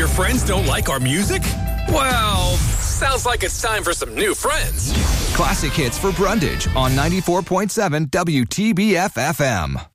your friends don't like our music? Well, sounds like it's time for some new friends. Classic hits for Brundage on 94.7 WTBF FM.